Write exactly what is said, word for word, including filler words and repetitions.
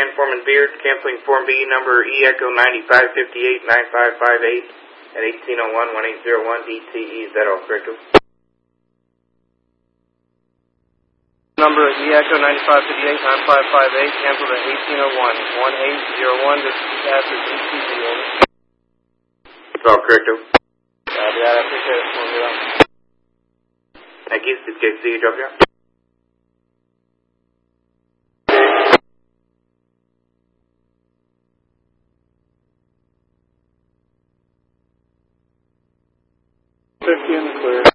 Dan Foreman Beard, canceling Form B number E Echo ninety-five fifty-eight nine five five eight at eighteen oh one one eight zero one D T E. Is that all correct? Number E Echo ninety-five fifty-eight nine five five eight, canceled at eighteen oh one one eight zero one. This is after D T E. Over. That's all correct. Copy that. I appreciate it. We'll be on. Thank you. This is K C, drop you out. fifty in the clear.